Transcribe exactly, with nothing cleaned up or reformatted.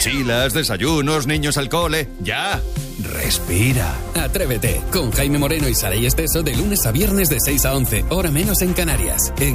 Mochilas, desayunos, niños al cole. ¡Ya! Respira. Atrévete con Jaime Moreno y Saray Esteso de lunes a viernes de seis a once, hora menos en Canarias. En